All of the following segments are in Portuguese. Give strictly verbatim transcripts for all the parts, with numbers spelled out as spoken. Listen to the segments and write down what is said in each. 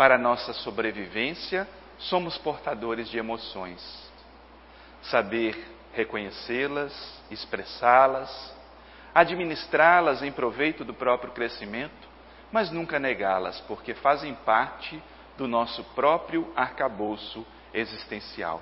para nossa sobrevivência, somos portadores de emoções. Saber reconhecê-las, expressá-las, administrá-las em proveito do próprio crescimento, mas nunca negá-las, porque fazem parte do nosso próprio arcabouço existencial.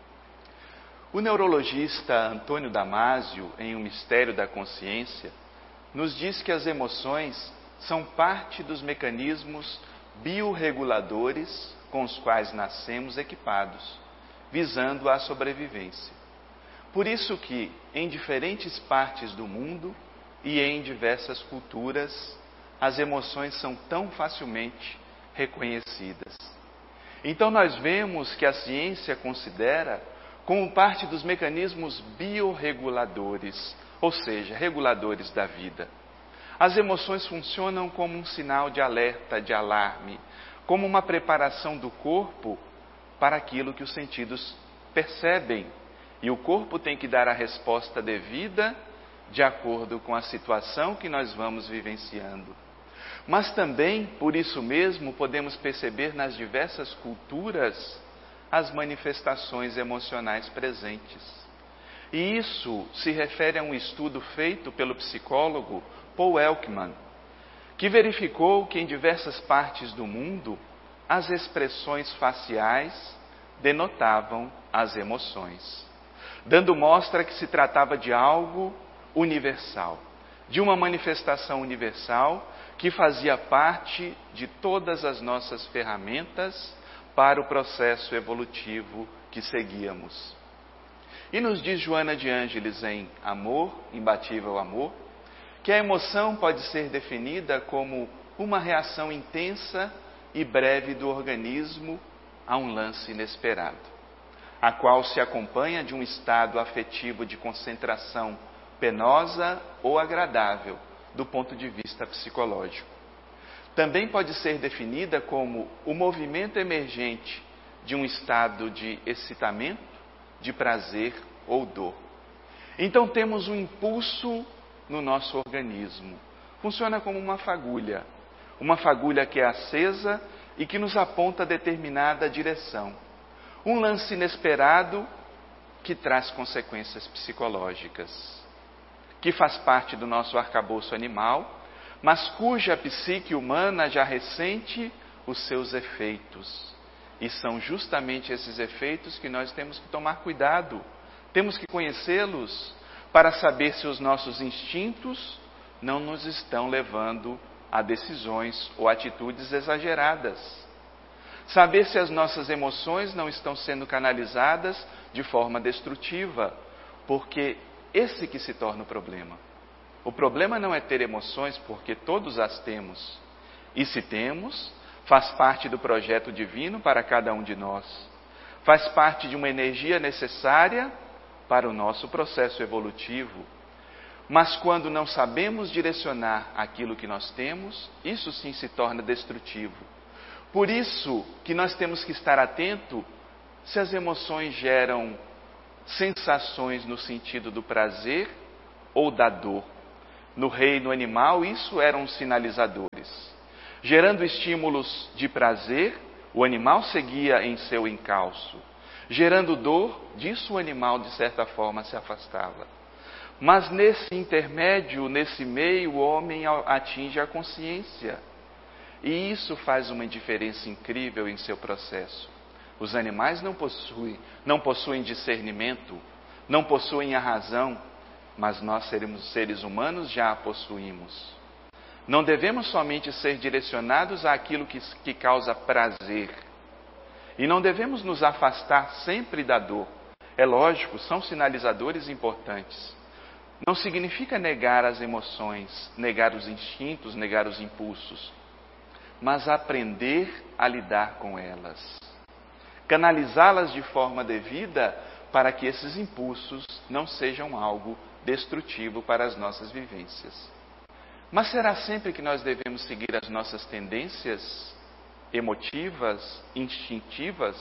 O neurologista Antônio Damasio, em O Mistério da Consciência, nos diz que as emoções são parte dos mecanismos biorreguladores com os quais nascemos equipados, visando a sobrevivência. Por isso que, em diferentes partes do mundo e em diversas culturas, as emoções são tão facilmente reconhecidas. Então nós vemos que a ciência considera como parte dos mecanismos biorreguladores, ou seja, reguladores da vida. As emoções funcionam como um sinal de alerta, de alarme, como uma preparação do corpo para aquilo que os sentidos percebem. E o corpo tem que dar a resposta devida de acordo com a situação que nós vamos vivenciando. Mas também, por isso mesmo, podemos perceber nas diversas culturas as manifestações emocionais presentes. E isso se refere a um estudo feito pelo psicólogo Paul Ekman, que verificou que em diversas partes do mundo as expressões faciais denotavam as emoções, dando mostra que se tratava de algo universal, de uma manifestação universal que fazia parte de todas as nossas ferramentas para o processo evolutivo que seguíamos. E nos diz Joana de Ângeles em Amor, Imbatível Amor, que a emoção pode ser definida como uma reação intensa e breve do organismo a um lance inesperado, a qual se acompanha de um estado afetivo de concentração penosa ou agradável do ponto de vista psicológico. Também pode ser definida como o movimento emergente de um estado de excitamento, de prazer ou dor. Então temos um impulso no nosso organismo. Funciona como uma fagulha, uma fagulha que é acesa e que nos aponta determinada direção. Um lance inesperado que traz consequências psicológicas, que faz parte do nosso arcabouço animal, mas cuja psique humana já ressente os seus efeitos. E são justamente esses efeitos que nós temos que tomar cuidado, temos que conhecê-los para saber se os nossos instintos não nos estão levando a decisões ou atitudes exageradas. Saber se as nossas emoções não estão sendo canalizadas de forma destrutiva, porque esse que se torna o problema. O problema não é ter emoções, porque todos as temos. E se temos, faz parte do projeto divino para cada um de nós. Faz parte de uma energia necessária para o nosso processo evolutivo. Mas quando não sabemos direcionar aquilo que nós temos, isso sim se torna destrutivo. Por isso que nós temos que estar atento se as emoções geram sensações no sentido do prazer ou da dor. No reino animal, isso eram sinalizadores. Gerando estímulos de prazer, o animal seguia em seu encalço. Gerando dor, disso o animal, de certa forma, se afastava. Mas nesse intermédio, nesse meio, o homem atinge a consciência. E isso faz uma diferença incrível em seu processo. Os animais não possuem, não possuem discernimento, não possuem a razão, mas nós, seres humanos, já a possuímos. Não devemos somente ser direcionados àquilo que, que causa prazer. E não devemos nos afastar sempre da dor. É lógico, são sinalizadores importantes. Não significa negar as emoções, negar os instintos, negar os impulsos, mas aprender a lidar com elas. Canalizá-las de forma devida para que esses impulsos não sejam algo destrutivo para as nossas vivências. Mas será sempre que nós devemos seguir as nossas tendências emotivas, instintivas?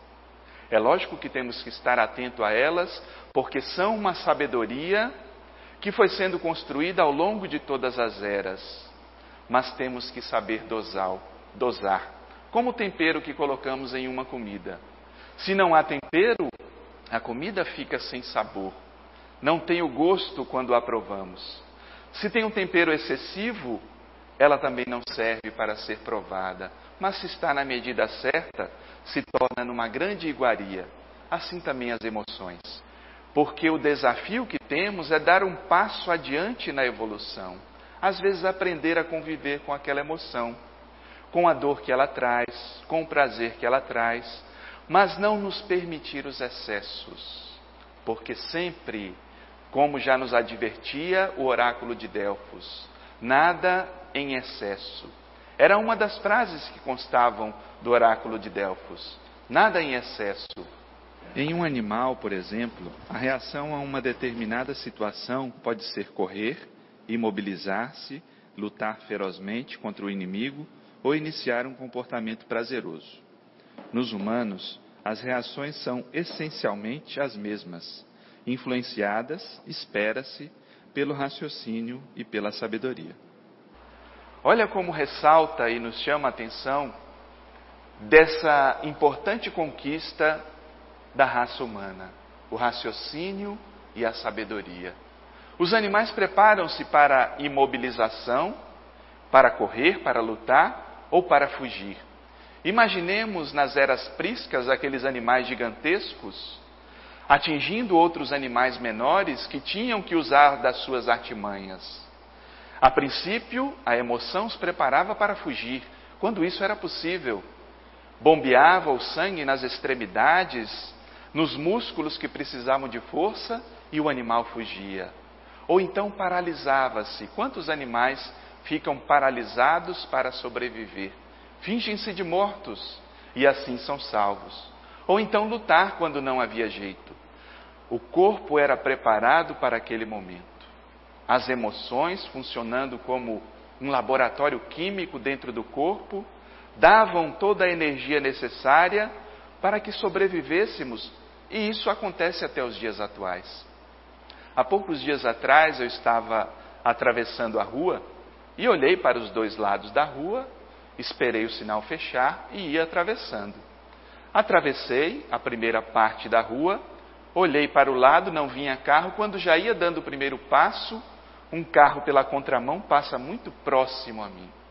É lógico que temos que estar atento a elas, porque são uma sabedoria que foi sendo construída ao longo de todas as eras. Mas temos que saber dosar, dosar como o tempero que colocamos em uma comida. Se não há tempero, a comida fica sem sabor. Não tem o gosto quando a provamos. Se tem um tempero excessivo, ela também não serve para ser provada. Mas se está na medida certa, se torna numa grande iguaria. Assim também as emoções. Porque o desafio que temos é dar um passo adiante na evolução. Às vezes aprender a conviver com aquela emoção, com a dor que ela traz, com o prazer que ela traz, mas não nos permitir os excessos. Porque sempre, como já nos advertia o oráculo de Delfos, nada em excesso. Era uma das frases que constavam do oráculo de Delfos. Nada em excesso. Em um animal, por exemplo, a reação a uma determinada situação pode ser correr, imobilizar-se, lutar ferozmente contra o inimigo ou iniciar um comportamento prazeroso. Nos humanos, as reações são essencialmente as mesmas, influenciadas, espera-se, pelo raciocínio e pela sabedoria. Olha como ressalta e nos chama a atenção dessa importante conquista da raça humana, o raciocínio e a sabedoria. Os animais preparam-se para a imobilização, para correr, para lutar ou para fugir. Imaginemos nas eras priscas aqueles animais gigantescos atingindo outros animais menores que tinham que usar das suas artimanhas. A princípio, a emoção os preparava para fugir, quando isso era possível. Bombeava o sangue nas extremidades, nos músculos que precisavam de força e o animal fugia. Ou então paralisava-se. Quantos animais ficam paralisados para sobreviver? Fingem-se de mortos e assim são salvos. Ou então lutar quando não havia jeito. O corpo era preparado para aquele momento. As emoções, funcionando como um laboratório químico dentro do corpo, davam toda a energia necessária para que sobrevivêssemos, e isso acontece até os dias atuais. Há poucos dias atrás eu estava atravessando a rua e olhei para os dois lados da rua, esperei o sinal fechar e ia atravessando. Atravessei a primeira parte da rua, olhei para o lado, não vinha carro, quando já ia dando o primeiro passo, um carro pela contramão passa muito próximo a mim.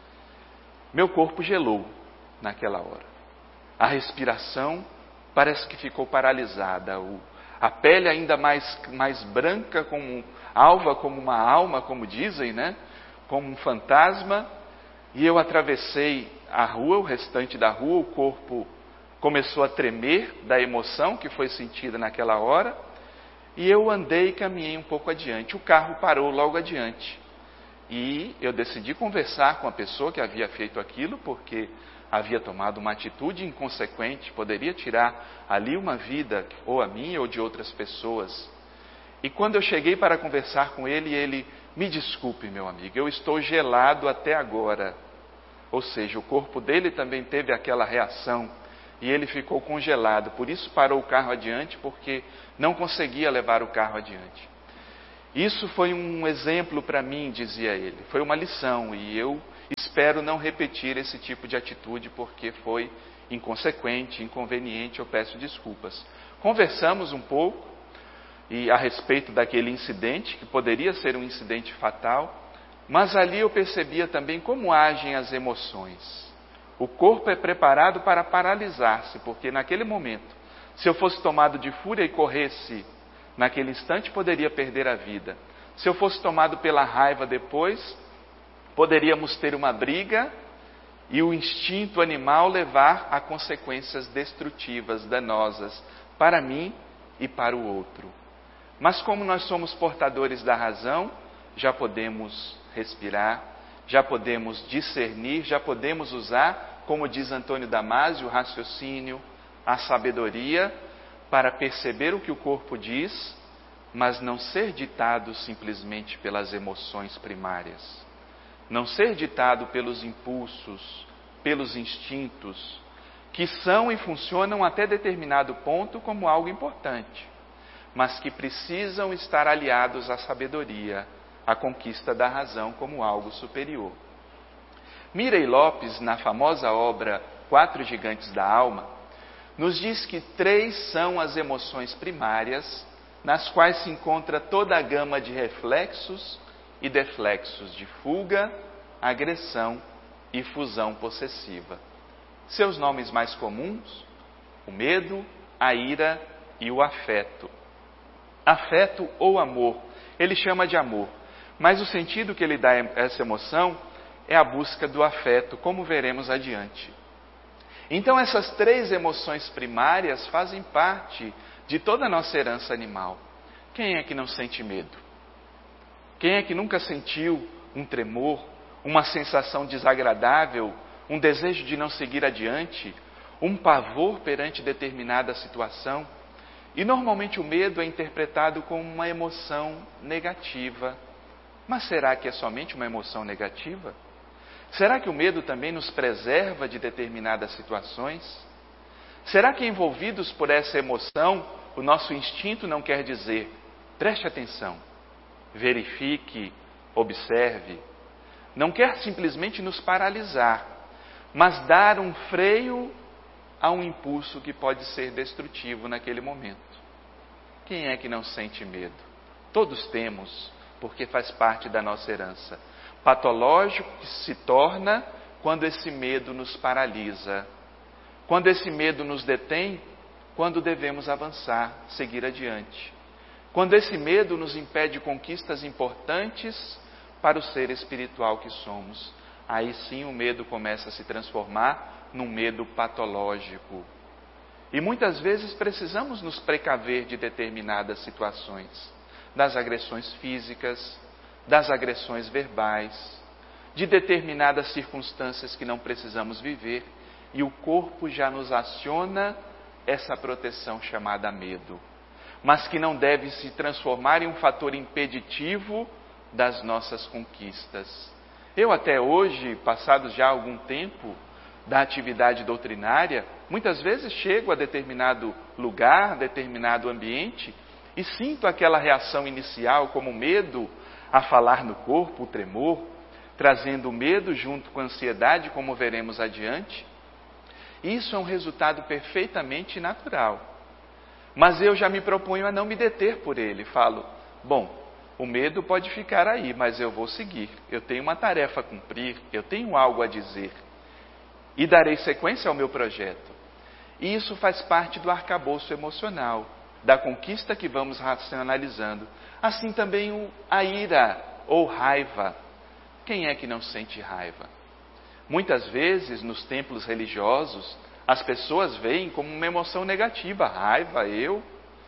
Meu corpo gelou naquela hora. A respiração parece que ficou paralisada. O, a pele ainda mais, mais branca, como alva, como uma alma, como dizem, né? Como um fantasma. E eu atravessei a rua, o restante da rua, o corpo começou a tremer da emoção que foi sentida naquela hora. E eu andei e caminhei um pouco adiante. O carro parou logo adiante. E eu decidi conversar com a pessoa que havia feito aquilo, porque havia tomado uma atitude inconsequente, poderia tirar ali uma vida, ou a minha ou de outras pessoas. E quando eu cheguei para conversar com ele, ele, me desculpe, meu amigo, eu estou gelado até agora. Ou seja, o corpo dele também teve aquela reação, e ele ficou congelado, por isso parou o carro adiante, porque não conseguia levar o carro adiante. Isso foi um exemplo para mim, dizia ele, foi uma lição, e eu espero não repetir esse tipo de atitude, porque foi inconsequente, inconveniente, eu peço desculpas. Conversamos um pouco e a respeito daquele incidente, que poderia ser um incidente fatal, mas ali eu percebia também como agem as emoções. O corpo é preparado para paralisar-se, porque naquele momento, se eu fosse tomado de fúria e corresse, naquele instante poderia perder a vida. Se eu fosse tomado pela raiva depois, poderíamos ter uma briga e o instinto animal levar a consequências destrutivas, danosas, para mim e para o outro. Mas como nós somos portadores da razão, já podemos respirar, já podemos discernir, já podemos usar, como diz Antônio Damasio, o raciocínio, a sabedoria, para perceber o que o corpo diz, mas não ser ditado simplesmente pelas emoções primárias. Não ser ditado pelos impulsos, pelos instintos, que são e funcionam até determinado ponto como algo importante, mas que precisam estar aliados à sabedoria, à conquista da razão como algo superior. Mirei Lopes, na famosa obra Quatro Gigantes da Alma, nos diz que três são as emoções primárias nas quais se encontra toda a gama de reflexos e deflexos de fuga, agressão e fusão possessiva. Seus nomes mais comuns: o medo, a ira e o afeto. Afeto ou amor, ele chama de amor, mas o sentido que ele dá a essa emoção é a busca do afeto, como veremos adiante. Então essas três emoções primárias fazem parte de toda a nossa herança animal. Quem é que não sente medo? Quem é que nunca sentiu um tremor, uma sensação desagradável, um desejo de não seguir adiante, um pavor perante determinada situação? E normalmente o medo é interpretado como uma emoção negativa. Mas será que é somente uma emoção negativa? Será que o medo também nos preserva de determinadas situações? Será que envolvidos por essa emoção, o nosso instinto não quer dizer: preste atenção, verifique, observe? Não quer simplesmente nos paralisar, mas dar um freio a um impulso que pode ser destrutivo naquele momento. Quem é que não sente medo? Todos temos, porque faz parte da nossa herança. Patológico que se torna quando esse medo nos paralisa, quando esse medo nos detém, quando devemos avançar, seguir adiante, quando esse medo nos impede conquistas importantes para o ser espiritual que somos. Aí sim o medo começa a se transformar num medo patológico. E muitas vezes precisamos nos precaver de determinadas situações, das agressões físicas, das agressões verbais, de determinadas circunstâncias que não precisamos viver, e o corpo já nos aciona essa proteção chamada medo, mas que não deve se transformar em um fator impeditivo das nossas conquistas. Eu até hoje, passados já algum tempo da atividade doutrinária, muitas vezes chego a determinado lugar, determinado ambiente, e sinto aquela reação inicial como medo a falar no corpo, o tremor, trazendo medo junto com a ansiedade, como veremos adiante. Isso é um resultado perfeitamente natural. Mas eu já me proponho a não me deter por ele. Falo, bom, o medo pode ficar aí, mas eu vou seguir. Eu tenho uma tarefa a cumprir, eu tenho algo a dizer. E darei sequência ao meu projeto. E isso faz parte do arcabouço emocional, da conquista que vamos racionalizando. Assim também o, a ira ou raiva. Quem é que não sente raiva? Muitas vezes, nos templos religiosos, as pessoas veem como uma emoção negativa, raiva, eu.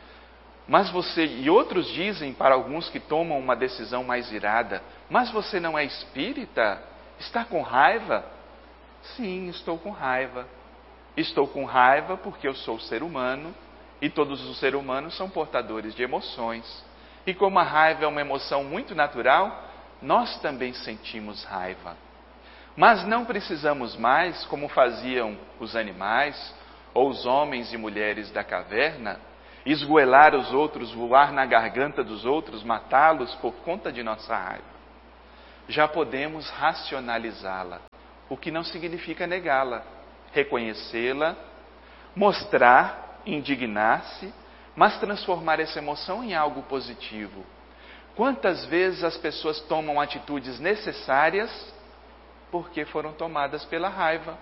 Mas você, e outros dizem para alguns que tomam uma decisão mais irada, mas você não é espírita? Está com raiva? Sim, estou com raiva. Estou com raiva porque eu sou ser humano e todos os seres humanos são portadores de emoções. E como a raiva é uma emoção muito natural, nós também sentimos raiva. Mas não precisamos mais, como faziam os animais ou os homens e mulheres da caverna, esgoelar os outros, voar na garganta dos outros, matá-los por conta de nossa raiva. Já podemos racionalizá-la, o que não significa negá-la, reconhecê-la, mostrar, indignar-se, mas transformar essa emoção em algo positivo. Quantas vezes as pessoas tomam atitudes necessárias porque foram tomadas pela raiva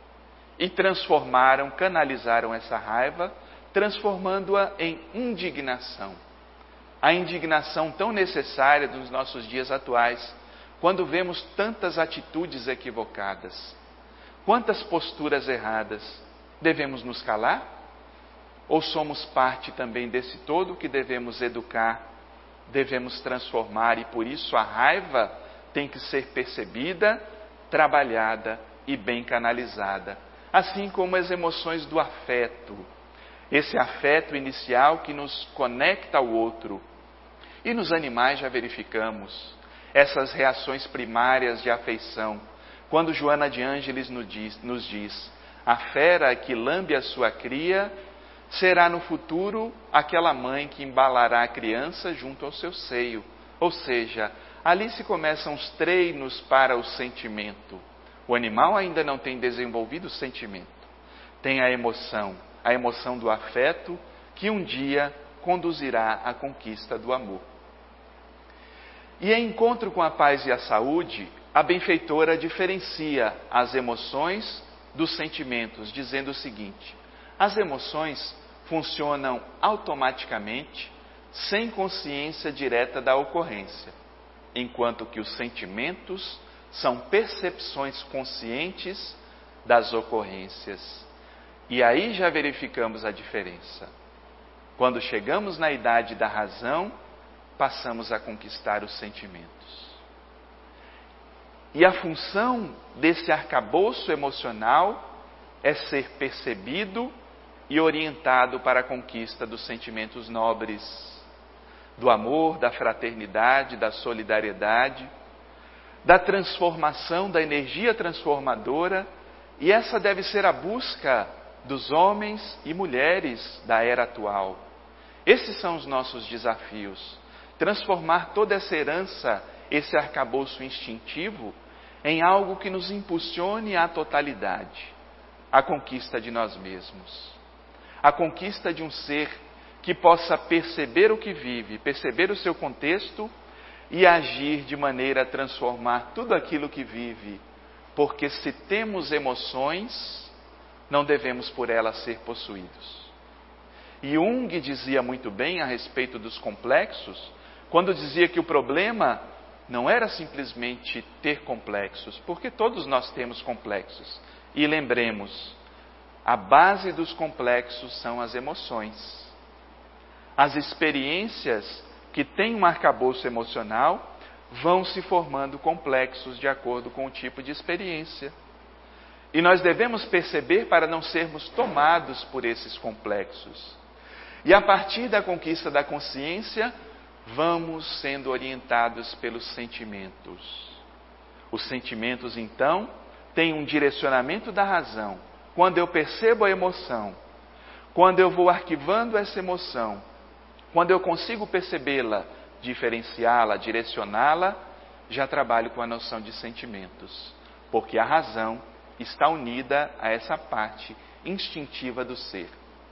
e transformaram, canalizaram essa raiva, transformando-a em indignação. A indignação tão necessária dos nossos dias atuais, quando vemos tantas atitudes equivocadas, quantas posturas erradas. Devemos nos calar? Ou somos parte também desse todo que devemos educar, devemos transformar, e por isso a raiva tem que ser percebida, trabalhada e bem canalizada. Assim como as emoções do afeto, esse afeto inicial que nos conecta ao outro. E nos animais já verificamos essas reações primárias de afeição, quando Joana de Ângeles nos diz, nos diz: a fera que lambe a sua cria será no futuro aquela mãe que embalará a criança junto ao seu seio. Ou seja, ali se começam os treinos para o sentimento. O animal ainda não tem desenvolvido o sentimento. Tem a emoção, a emoção do afeto, que um dia conduzirá à conquista do amor. E em encontro com a paz e a saúde, a benfeitora diferencia as emoções dos sentimentos, dizendo o seguinte: as emoções funcionam automaticamente, sem consciência direta da ocorrência, enquanto que os sentimentos são percepções conscientes das ocorrências. E aí já verificamos a diferença. Quando chegamos na idade da razão, passamos a conquistar os sentimentos. E a função desse arcabouço emocional é ser percebido e orientado para a conquista dos sentimentos nobres, do amor, da fraternidade, da solidariedade, da transformação, da energia transformadora, e essa deve ser a busca dos homens e mulheres da era atual. Esses são os nossos desafios: transformar toda essa herança, esse arcabouço instintivo, em algo que nos impulsione à totalidade, a conquista de nós mesmos, a conquista de um ser que possa perceber o que vive, perceber o seu contexto e agir de maneira a transformar tudo aquilo que vive, porque se temos emoções, não devemos por elas ser possuídos. E Jung dizia muito bem a respeito dos complexos, quando dizia que o problema não era simplesmente ter complexos, porque todos nós temos complexos. E lembremos, a base dos complexos são as emoções. As experiências que têm um arcabouço emocional vão se formando complexos de acordo com o tipo de experiência. E nós devemos perceber para não sermos tomados por esses complexos. E a partir da conquista da consciência, vamos sendo orientados pelos sentimentos. Os sentimentos, então, têm um direcionamento da razão. Quando eu percebo a emoção, quando eu vou arquivando essa emoção, quando eu consigo percebê-la, diferenciá-la, direcioná-la, já trabalho com a noção de sentimentos. Porque a razão está unida a essa parte instintiva do ser.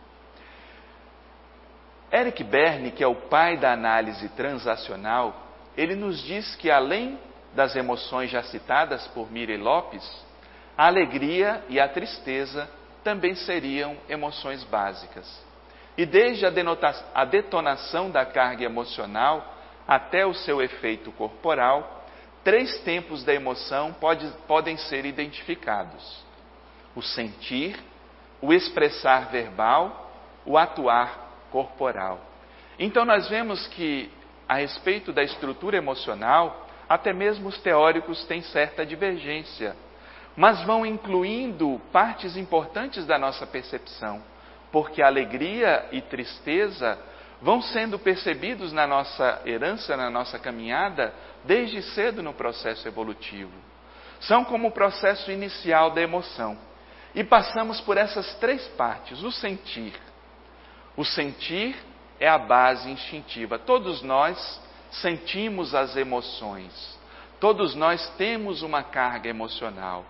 Eric Berne, que é o pai da análise transacional, ele nos diz que além das emoções já citadas por Mireille Lopes, a alegria e a tristeza também seriam emoções básicas. E desde a, denota- a detonação da carga emocional até o seu efeito corporal, três tempos da emoção pode, podem ser identificados: o sentir, o expressar verbal, o atuar corporal. Então nós vemos que, a respeito da estrutura emocional, até mesmo os teóricos têm certa divergência, mas vão incluindo partes importantes da nossa percepção, porque alegria e tristeza vão sendo percebidos na nossa herança, na nossa caminhada, desde cedo no processo evolutivo. São como o processo inicial da emoção. E passamos por essas três partes: o sentir. O sentir é a base instintiva. Todos nós sentimos as emoções. Todos nós temos uma carga emocional.